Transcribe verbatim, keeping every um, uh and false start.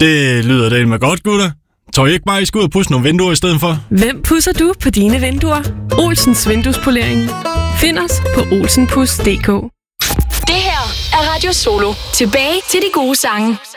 Det lyder da med godt, gutter. Tror I ikke bare, I skal ud og pudse nogle vinduer i stedet for? Hvem pudser du på dine vinduer? Olsens Vinduespolering. Find os på olsenpus punktum d k. Det her er Radio Solo. Tilbage til de gode sange.